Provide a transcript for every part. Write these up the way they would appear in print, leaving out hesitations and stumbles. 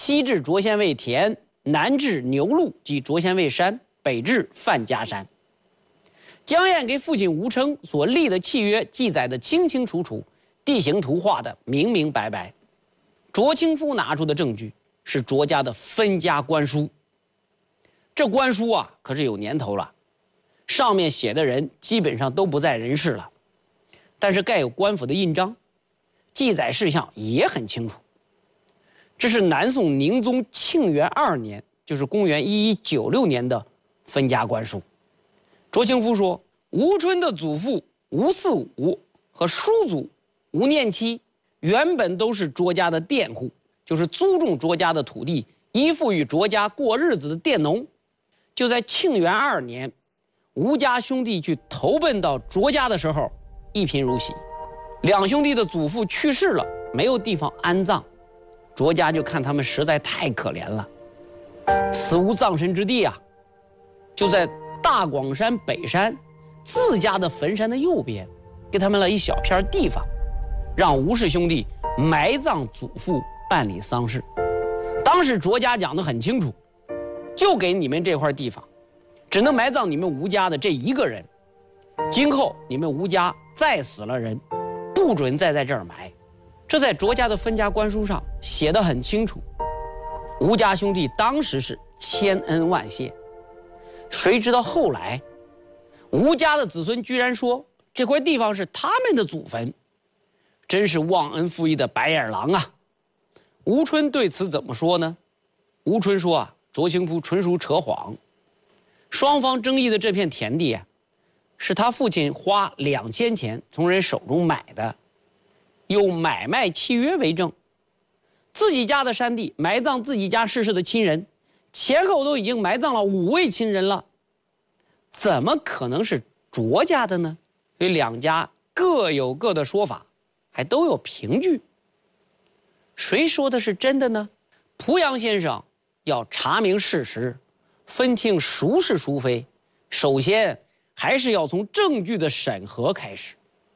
西至卓仙卫田，南至牛鹿及卓仙卫山，北至范家山。江晏给父亲吴称所立的契约记载的清清楚楚，地形图画的明明白白。卓清夫拿出的证据是卓家的分家官书。这官书啊，可是有年头了，上面写的人基本上都不在人世了，但是盖有官府的印章，记载事项也很清楚。这是南宋宁宗庆元2年，就是公元1196年的分家官书。卓清夫说，吴春的祖父吴四五和叔祖吴念七原本都是卓家的佃户，就是租种卓家的土地，依附于卓家过日子的佃农。就在庆元2年，吴家兄弟去投奔到卓家的时候，一贫如洗，两兄弟的祖父去世了，没有地方安葬，卓家就看他们实在太可怜了，死无葬身之地啊，就在大广山北山自家的坟山的右边，给他们了一小片地方，让吴氏兄弟埋葬祖父，办理丧事。当时卓家讲得很清楚，就给你们这块地方，只能埋葬你们吴家的这一个人，今后你们吴家再死了人，不准再在这儿埋。这在卓家的分家官书上写得很清楚。吴家兄弟当时是千恩万谢，谁知道后来吴家的子孙居然说这块地方是他们的祖坟，真是忘恩负义的白眼狼啊！吴春对此怎么说呢？吴春说啊，卓清夫纯属扯谎，双方争议的这片田地啊，是他父亲花2000钱从人手中买的，有买卖契约为证。自己家的山地埋葬自己家逝世的亲人，前后都已经埋葬了5位亲人了，怎么可能是卓家的呢？所以两家各有各的说法，还都有凭据。谁说的是真的呢？濮阳先生要查明事实，分清孰是孰非，首先还是要从证据的审核开始。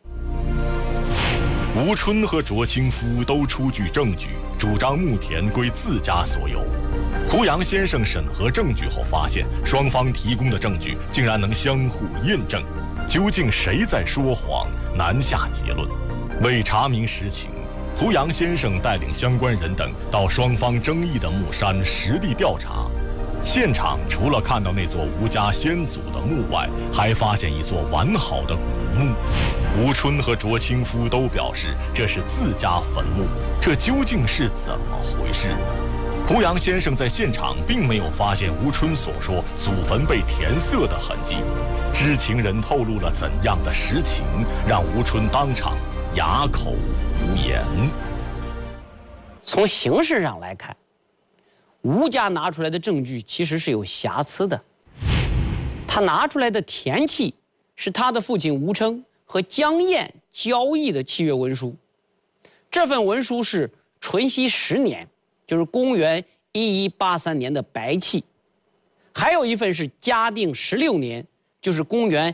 吴春和卓清夫都出具证据，主张墓田归自家所有。濮阳先生审核证据后发现，双方提供的证据竟然能相互印证，究竟谁在说谎，难下结论。为查明实情，濮阳先生带领相关人等到双方争议的墓山实地调查。现场除了看到那座吴家先祖的墓外，还发现一座完好的古墓。吴春和卓清夫都表示这是自家坟墓，这究竟是怎么回事？濮阳先生在现场并没有发现吴春所说祖坟被填塞的痕迹。知情人透露了怎样的实情，让吴春当场哑口无言。 从形式上来看，吴家拿出来的证据其实是有瑕疵的。他拿出来的田契是他的父亲吴称和江晏交易的契约文书，这份文书是淳熙10年，就是公元1183年的白契，还有一份是嘉定16年，就是公元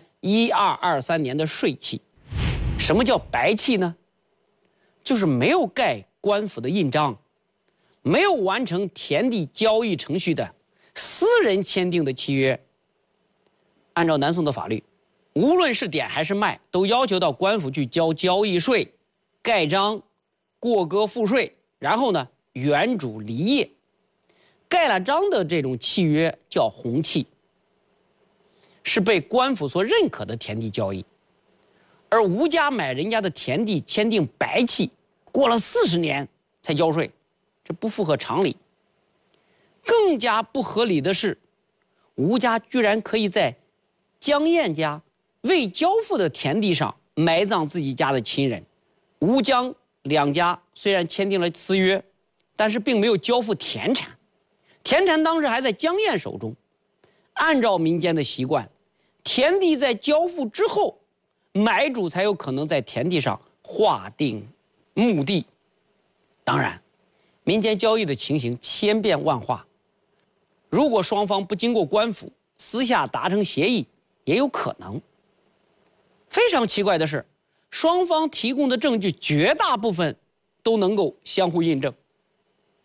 1223年的税契。什么叫白契呢？就是没有盖官府的印章，没有完成田地交易程序的私人签订的契约。按照南宋的法律，无论是点还是卖，都要求到官府去交交易税、盖章、过歌赋税，然后呢原主离业。盖了章的这种契约叫红契，是被官府所认可的田地交易。而吴家买人家的田地签订白契，过了40年才交税，这不符合常理。更加不合理的是，吴家居然可以在江晏家未交付的田地上埋葬自己家的亲人。吴江两家虽然签订了私约，但是并没有交付田产，田产当时还在江晏手中。按照民间的习惯，田地在交付之后，买主才有可能在田地上划定墓地。当然，民间交易的情形千变万化，如果双方不经过官府，私下达成协议，也有可能。非常奇怪的是，双方提供的证据绝大部分都能够相互印证。